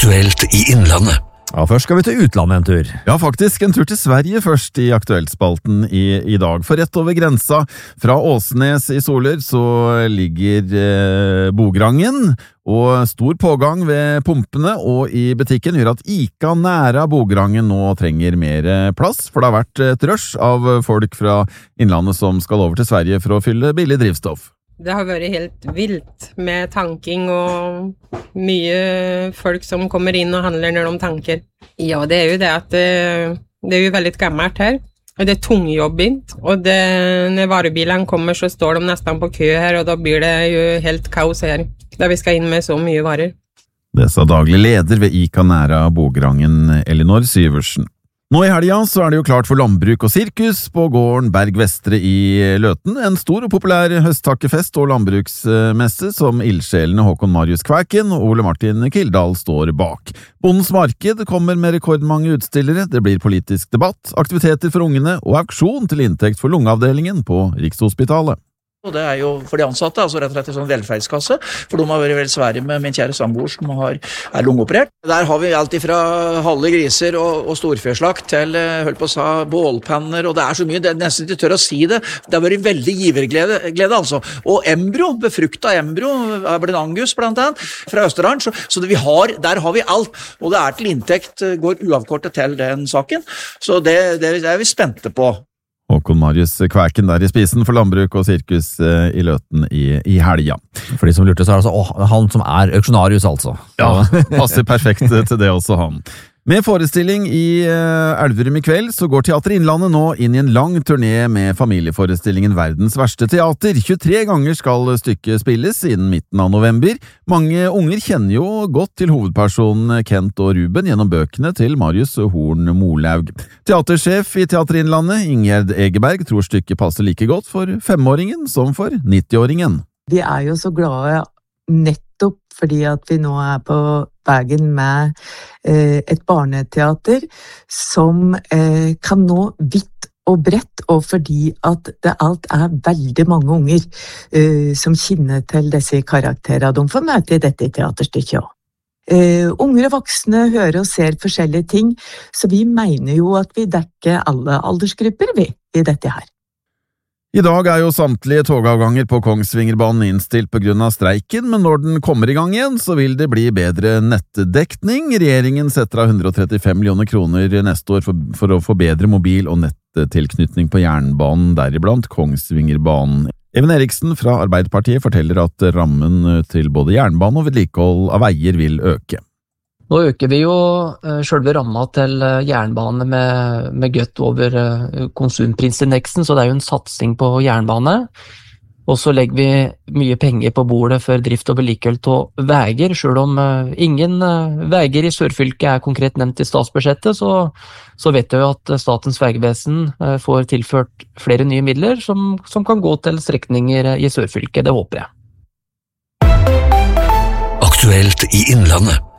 Aktuelt i Innlandet. Ja, først skal vi til utlandet en tur. Ja, faktisk en tur til Sverige først i Aktuellspalten i dag. For rett over grensa fra Åsnes i Soler så ligger Bograngen, og stor pågang ved pumpene og i butikken gjør at Ica næra Bograngen nå trenger mer plass, for det har vært et rush av folk fra Innlandet som skal over til Sverige for å fylle billig drivstoff. Det har vært helt vilt med tanking og mye folk som kommer inn og handler når de tanker. Ja, det jo det at det jo veldig gammelt her. Og det tungjobbigt. Og når varebilene kommer så står de nesten på kø her, og da blir det jo helt kaos her. Da vi skal inn med så mye varer. Det sa daglig leder ved Ica næra Bograngen, Elinor Syversen. Nå i helga så det jo klart for landbruk og sirkus på gården Berg Vestre i Løten, en stor og populær høsttakkefest og landbruksmesse som ildsjelene Håkon Marius Kvæken og Ole Martin Kildahl står bak. Bondens marked kommer med rekordmange utstillere, det blir politisk debatt, aktiviteter for ungene og auksjon til inntekt for lungeavdelingen på Rikshospitalet. Og det jo for de ansatte, altså rett og slett en sånn velferdskasse, for de har vært veldig svære med min kjære samboer som lungeoperert. Der har vi alt fra halve griser og storfjørslakt til, holdt på å si, bålpanner, og det så mye, det nesten ikke tør å si det. Det har vært veldig giverglede altså. Og embro, befrukta embro, Aberdeen Angus blant annet, fra Østerdalen, så der har vi alt, og det til inntekt, går uavkortet til den saken, så det vi spente på. Håkon Marius Kvæken der i spisen for landbruk og sirkus i Løten i helga. For de som lurte så det altså han som auksjonarius altså. Ja, passer perfekt til det også han. Med forestilling i Elverum i kveld så går Teater Innlandet nå inn i en lang turné med familieforestillingen Verdens verste teater. 23 ganger skal stykket spilles innen midten av november. Mange unger kjenner jo godt til hovedpersonen Kent og Ruben gjennom bøkene til Marius Horn Molaug. Teatersjef i Teater Innlandet, Ingjerd Egeberg, tror stykket passer like godt for 5-åringen som for 90-åringen. Vi jo så glade nettopp fordi at vi nå på veien med et barneteater som kan nå vidt og bredt, og fordi at det alt veldig mange unger som kjenner til disse karakterene de får møte i dette teaterstykket også. Unger og voksne hører og ser forskjellige ting, så vi mener jo at vi dekker alle aldersgrupper i dette her. I dag jo samtlige togavganger på Kongsvingerbanen innstilt på grunn av streiken, men når den kommer i gang igjen, så vil det bli bedre nettdekning. Regjeringen setter av 135 millioner kroner neste år for å få bedre mobil- og nettilknytning på jernbanen, deriblant Kongsvingerbanen. Even Eriksen fra Arbeiderpartiet forteller at rammen til både jernbane og vedlikehold av veier vil øke. Nå øker vi jo selve ramma til jernbane med godt over konsumprisindeksen, så det jo en satsing på jernbane. Og så legger vi mye penger på bordet for drift og vedlikehold av veier, selv om ingen veier i Sørfylket konkret nevnt i statsbudsjettet, så vet vi jo at Statens vegvesen får tilført flere nye midler som kan gå til strekninger i Sørfylket, det håper jeg. Aktuelt i Innlandet.